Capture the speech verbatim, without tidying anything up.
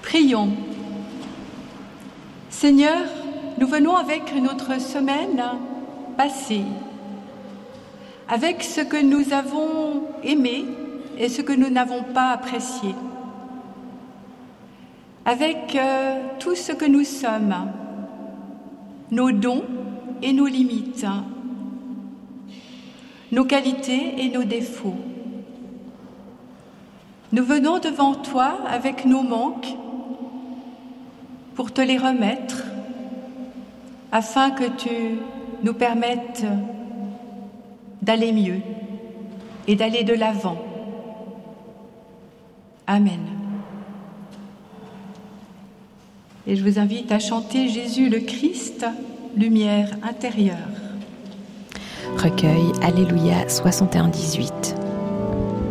Prions. Seigneur, nous venons avec notre semaine passée, avec ce que nous avons aimé et ce que nous n'avons pas apprécié, avec euh, tout ce que nous sommes, nos dons et nos limites, nos qualités et nos défauts. Nous venons devant toi avec nos manques pour te les remettre, afin que tu nous permettes d'aller mieux et d'aller de l'avant. Amen. Et je vous invite à chanter Jésus le Christ, lumière intérieure. Recueil Alléluia soixante et un dix-huit.